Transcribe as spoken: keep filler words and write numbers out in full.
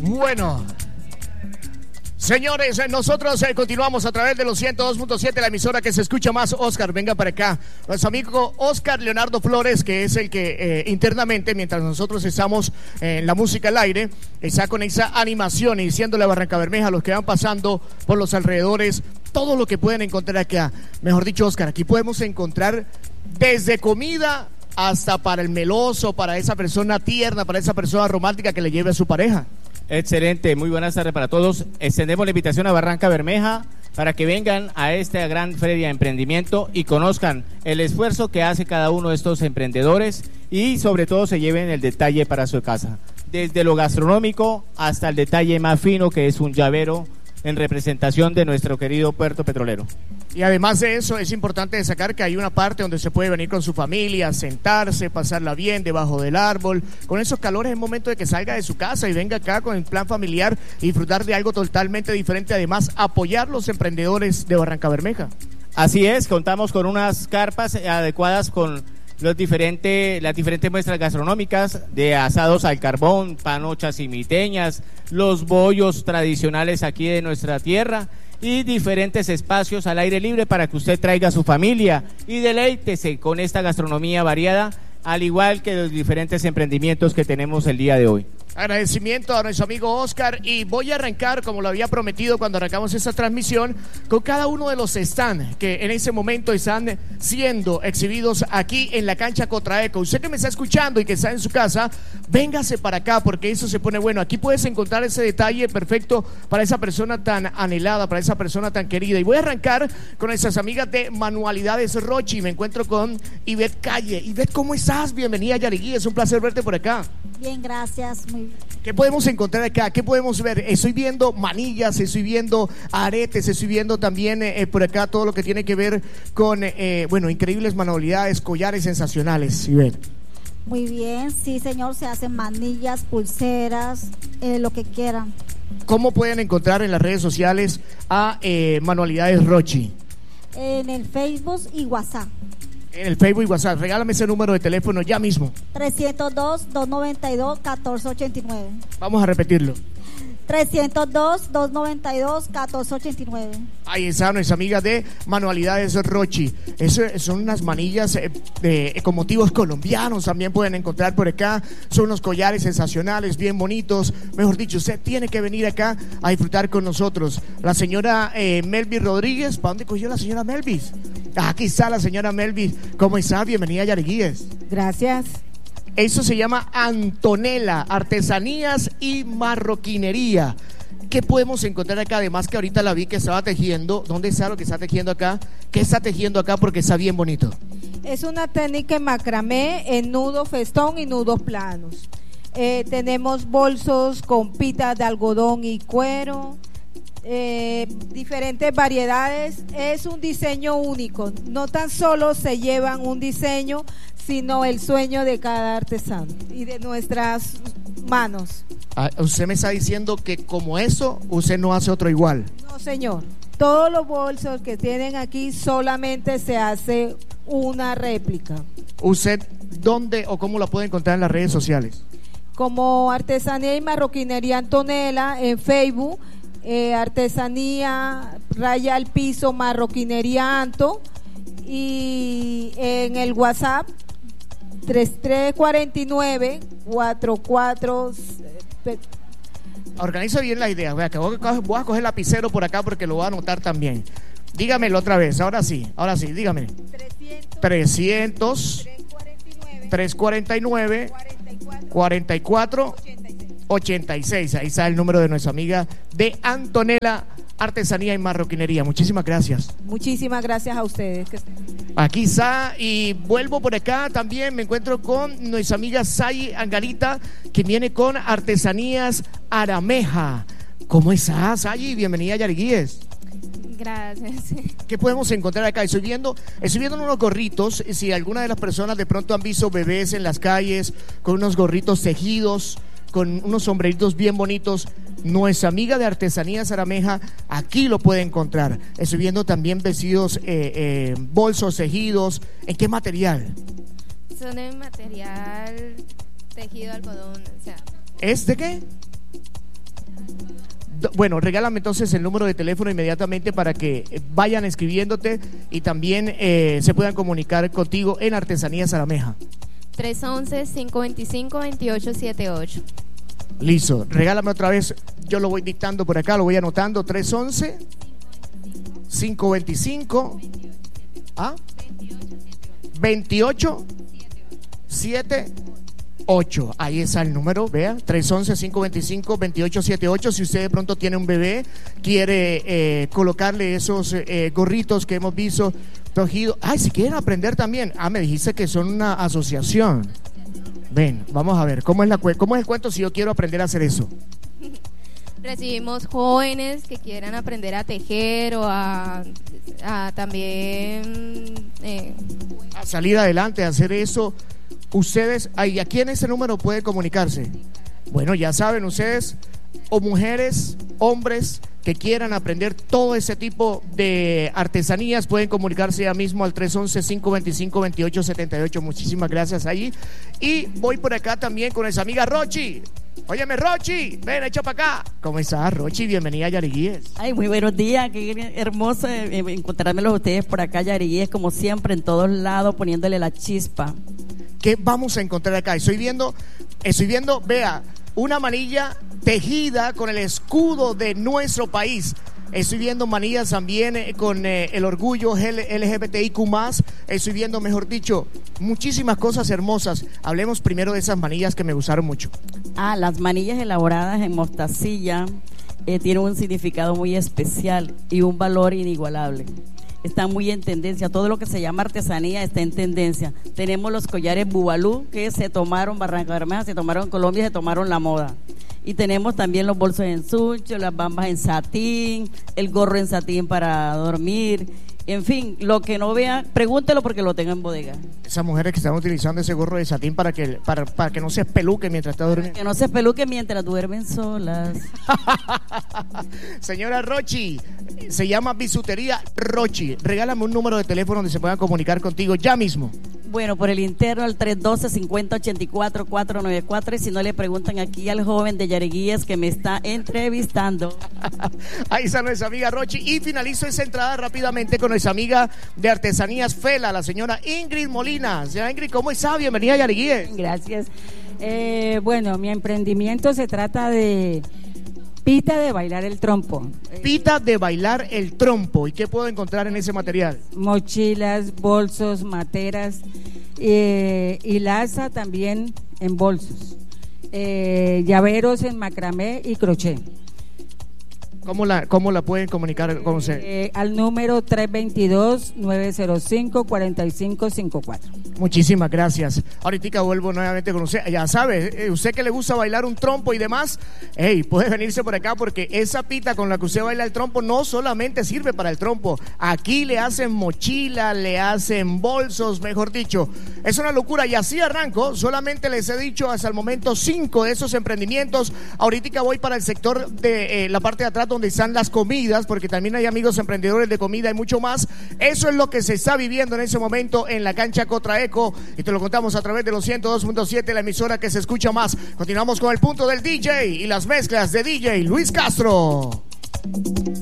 Bueno, señores, nosotros eh, continuamos a través de los ciento dos punto siete, la emisora que se escucha más. Oscar, venga para acá. Nuestro amigo Oscar Leonardo Flores, que es el que eh, internamente, mientras nosotros estamos eh, en la música al aire, está con esa animación y diciéndole a Barranca Bermeja, a los que van pasando por los alrededores, todo lo que pueden encontrar acá. Mejor dicho, Oscar, aquí podemos encontrar desde comida hasta para el meloso, para esa persona tierna, para esa persona romántica que le lleve a su pareja. Excelente, muy buenas tardes para todos. Extendemos la invitación a Barranca Bermeja para que vengan a esta gran feria de emprendimiento y conozcan el esfuerzo que hace cada uno de estos emprendedores y sobre todo se lleven el detalle para su casa, desde lo gastronómico hasta el detalle más fino, que es un llavero en representación de nuestro querido puerto petrolero. Y además de eso, es importante destacar que hay una parte donde se puede venir con su familia, sentarse, pasarla bien debajo del árbol. Con esos calores es momento de que salga de su casa y venga acá con el plan familiar y disfrutar de algo totalmente diferente. Además, apoyar los emprendedores de Barranca Bermeja. Así es, contamos con unas carpas adecuadas con los diferentes, las diferentes muestras gastronómicas de asados al carbón, panochas y miteñas, los bollos tradicionales aquí de nuestra tierra y diferentes espacios al aire libre para que usted traiga a su familia y deleítese con esta gastronomía variada, al igual que los diferentes emprendimientos que tenemos el día de hoy. Agradecimiento a nuestro amigo Oscar, y voy a arrancar, como lo había prometido cuando arrancamos esta transmisión, con cada uno de los stands que en ese momento están siendo exhibidos aquí en la cancha Cotraeco. Usted que me está escuchando y que está en su casa, véngase para acá porque eso se pone bueno. Aquí puedes encontrar ese detalle perfecto para esa persona tan anhelada, para esa persona tan querida. Y voy a arrancar con nuestras amigas de Manualidades Rochi. Me encuentro con Ivette Calle. Ivette, ¿cómo estás? Bienvenida a Yariguí, es un placer verte por acá. Bien, gracias. Muy bien. ¿Qué podemos encontrar acá? ¿Qué podemos ver? Estoy viendo manillas, estoy viendo aretes, estoy viendo también eh, por acá todo lo que tiene que ver con, eh, bueno, increíbles manualidades, collares sensacionales. Ivette. Muy bien, sí señor, se hacen manillas, pulseras, eh, lo que quieran. ¿Cómo pueden encontrar en las redes sociales a eh, Manualidades Rochi? En el Facebook y WhatsApp. En el Facebook y WhatsApp. Regálame ese número de teléfono ya mismo. trescientos dos, doscientos noventa y dos, catorce ochenta y nueve. Vamos a repetirlo. trescientos dos, doscientos noventa y dos, catorce ochenta y nueve. Ahí está nuestra amiga de Manualidades Rochi. Eso son unas manillas eh, de, con motivos colombianos, también pueden encontrar por acá. Son unos collares sensacionales, bien bonitos. Mejor dicho, usted tiene que venir acá a disfrutar con nosotros. La señora eh, Melvis Rodríguez. ¿Para dónde cogió la señora Melvis? Aquí está la señora Melvis. ¿Cómo está? Bienvenida a Yariguíes. Gracias. Eso se llama Antonella, artesanías y marroquinería. ¿Qué podemos encontrar acá? Además que ahorita la vi que estaba tejiendo. ¿Dónde está lo que está tejiendo acá? ¿Qué está tejiendo acá? Porque está bien bonito. Es una técnica en macramé, en nudo festón y nudos planos. Eh, tenemos bolsos con pitas de algodón y cuero. Eh, diferentes variedades. Es un diseño único, no tan solo se llevan un diseño, sino el sueño de cada artesano y de nuestras manos. Ah, usted me está diciendo que como eso usted no hace otro igual. No señor, todos los bolsos que tienen aquí solamente se hace una réplica. ¿Usted dónde o cómo la puede encontrar en las redes sociales? Como Artesanía y Marroquinería Antonella en Facebook. Eh, artesanía, raya al piso, marroquinería Anto, y en el WhatsApp tres tres cuatro nueve, cuatro cuatro. Organiza bien la idea. Vea, que voy a coger lapicero por acá porque lo voy a anotar también. Dígamelo otra vez, ahora sí, ahora sí, dígame. trescientos, trescientos cuarenta y nueve, cuarenta y cuatro ochenta y seis. Ahí está el número de nuestra amiga de Antonella, Artesanía y Marroquinería. Muchísimas gracias. Muchísimas gracias a ustedes. Aquí está, y vuelvo por acá también, me encuentro con nuestra amiga Sayi Angarita, que viene con Artesanías Arameja. ¿Cómo estás, Sayi? Bienvenida a Yariguíes. Gracias. ¿Qué podemos encontrar acá? Estoy viendo, estoy viendo unos gorritos. Si alguna de las personas de pronto han visto bebés en las calles con unos gorritos tejidos, con unos sombreritos bien bonitos, nuestra amiga de Artesanías Arameja aquí lo puede encontrar. Estoy viendo también vestidos, eh, eh, bolsos tejidos. ¿En qué material? Son en material tejido algodón, o sea. ¿Es de qué? Bueno, regálame entonces el número de teléfono inmediatamente para que vayan escribiéndote y también eh, se puedan comunicar contigo en Artesanías Arameja. tres once, cinco veinticinco, veintiocho setenta y ocho. Listo, regálame otra vez, yo lo voy dictando por acá, lo voy anotando. Tres once, cinco veinticinco, ¿ah? veintiocho setenta y ocho. Ahí está el número, vea, tres once, cinco veinticinco, veintiocho setenta y ocho. Si usted de pronto tiene un bebé, quiere eh, colocarle esos eh, gorritos que hemos visto tejido. Ay, si quieren aprender también. Ah, me dijiste que son una asociación. Ven, vamos a ver, ¿cómo es, la, cómo es el cuento si yo quiero aprender a hacer eso? Recibimos jóvenes que quieran aprender a tejer o a, a también eh, a salir adelante, a hacer eso. Ustedes, ¿y aquí en ese número puede comunicarse? Bueno, ya saben ustedes, o mujeres, hombres que quieran aprender todo ese tipo de artesanías, pueden comunicarse ya mismo al tres once, cinco veinticinco, veintiocho setenta y ocho. Muchísimas gracias ahí. Y voy por acá también con esa amiga Rochi. Óyeme, Rochi, ven, echa para acá. ¿Cómo estás, Rochi? Bienvenida a Yariguíes. Ay, muy buenos días, qué hermoso eh, encontrármelos a ustedes por acá, Yariguíes, como siempre, en todos lados, poniéndole la chispa. ¿Qué vamos a encontrar acá? Estoy viendo, estoy viendo, vea, una manilla tejida con el escudo de nuestro país. Estoy viendo manillas también eh, con eh, el orgullo L G B T I Q más. Estoy viendo, mejor dicho, muchísimas cosas hermosas. Hablemos primero de esas manillas que me gustaron mucho. Ah, las manillas elaboradas en mostacilla eh, tienen un significado muy especial y un valor inigualable. Está muy en tendencia, todo lo que se llama artesanía está en tendencia. Tenemos los collares Bubalú que se tomaron, Barranca Bermeja, se tomaron en Colombia, se tomaron la moda. Y tenemos también los bolsos en sucho, las bambas en satín, el gorro en satín para dormir. En fin, lo que no vea, pregúntelo porque lo tengo en bodega. Esas mujeres que están utilizando ese gorro de satín para que, para, para que no se espeluque mientras está durmiendo. Que no se espeluque mientras duermen solas. Señora Rochi, se llama Bisutería Rochi. Regálame un número de teléfono donde se puedan comunicar contigo ya mismo. Bueno, por el interno al tres doce, cincuenta ochenta y cuatro, cuatrocientos noventa y cuatro, y si no le preguntan aquí al joven de Yariguíes que me está entrevistando. Ahí está nuestra amiga Rochi, y finalizo esa entrada rápidamente con nuestra amiga de Artesanías Fela, la señora Ingrid Molina. Señora Ingrid, ¿cómo está? Bienvenida a Yariguíes. Gracias. Eh, bueno, mi emprendimiento se trata de pita de bailar el trompo. Pita de bailar el trompo. ¿Y qué puedo encontrar en ese material? Mochilas, bolsos, materas eh, y laza también en bolsos. Eh, llaveros en macramé y crochet. ¿Cómo la, cómo la pueden comunicar con usted? Eh, al número tres dos dos, nueve cero cinco, cuatro cinco cinco cuatro. Muchísimas gracias. Ahorita vuelvo nuevamente con usted. Ya sabe, usted que le gusta bailar un trompo y demás, hey, puede venirse por acá porque esa pita con la que usted baila el trompo no solamente sirve para el trompo. Aquí le hacen mochila, le hacen bolsos, mejor dicho. Es una locura y así arranco. Solamente les he dicho hasta el momento cinco de esos emprendimientos. Ahorita voy para el sector de eh, la parte de atrás donde están las comidas, porque también hay amigos emprendedores de comida y mucho más. Eso es lo que se está viviendo en ese momento en la cancha Cotraeco, y te lo contamos a través de los ciento dos punto siete, la emisora que se escucha más. Continuamos con el punto del D J y las mezclas de D J Luis Castro.